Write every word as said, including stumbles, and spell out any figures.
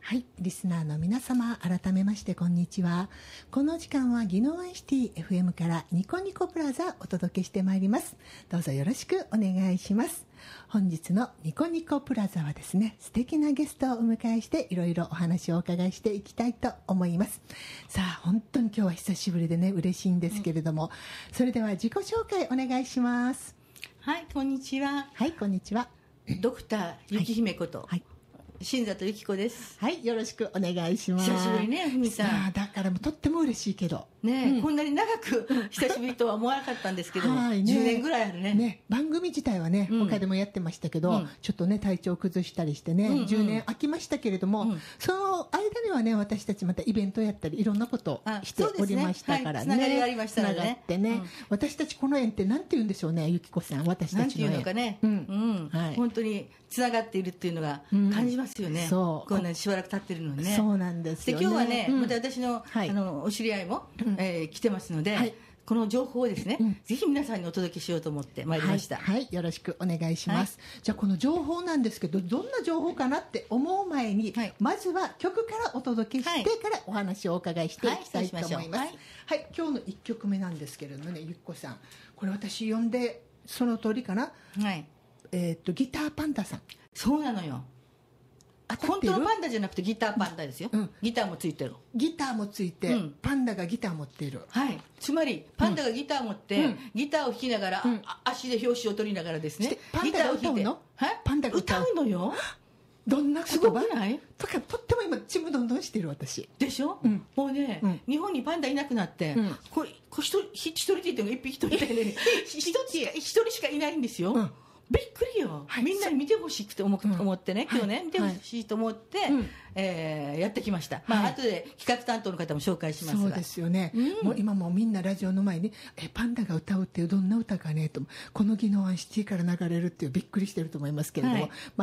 はい、リスナーの皆様、改めましてこんにちは。この時間は宜野湾シティ エフエム からニコニコプラザお届けしてまいります。どうぞよろしくお願いします。本日のニコニコプラザはですね、素敵なゲストをお迎えしていろいろお話をお伺いしていきたいと思います。さあ、本当に今日は久しぶりでね、嬉しいんですけれども、うん、それでは自己紹介お願いします。 はい、こんにちは。 はい、こんにちは。 ドクター雪姫こと。 はいはい新里由紀子です。 はい、よろしくお願いします。 久しぶりね、ふみさん。 さあ、だからもうとっても嬉しいけど。 ね、うん、こんなに長く久しぶりとは思わなかったんですけども、はいね、じゅうねんぐらいあるね。 ね、番組自体はね、うん、他でもやってましたけど、うん、ちょっとね、体調を崩したりしてね、うんうん、じゅうねん空きましたけれども、うん、その間にはね、私たちまたイベントやったり、いろんなことをしておりましたからね。 つながりがありましたね。 つながってね、うん、私たちこの縁ってなんて言うんでしょうね、由紀子さん、私たちの縁。 なんていうのかね、うんうんはい、本当につながっているっていうのが感じますよね。うん、そう。こんなにしばらく経ってるのにね。 そうなんですよね。 で、今日はね、うん、また私の、はい、あの、お知り合いも、うんえー、来てますので、はいこの情報をですね、うん、ぜひ皆さんにお届けしようと思ってまいりました、 はい、はい、よろしくお願いします、はい、じゃあこの情報なんですけどどんな情報かなって思う前に、はい、まずは曲からお届けしてからお話をお伺いしていきたいと思います、はいはいはい、今日のいっきょくめなんですけれどもねゆっこさんこれ私呼んでその通りかな、はいえー、っとギターパンダさんそうなのよ本当のパンダじゃなくてギターパンダですよ、うん、ギターもついてるギターもついて、うん、パンダがギター持っているはいつまりパンダがギター持って、うん、ギターを弾きながら、うん、足で拍子を取りながらですねパンダが歌うのパンダが歌う歌うのよどんな言葉すごくないとかとっても今ちむどんどんしてる私でしょ、うん、もうね、うん、日本にパンダいなくなって、うん、これこ一人一人って言っても一匹一人でね一人しかいないんですよ、うんびっくりよ、はい、みんなに見てほしくて思ってね、うん、今日ね、はい、見てほしいと思って、はいえー、やってきました、まあはい、後で企画担当の方も紹介しますがそうですよね、うん、もう今もうみんなラジオの前にえパンダが歌うっていうどんな歌かねとこの宜野湾シティから流れるっていうびっくりしてると思いますけれども、はいまあ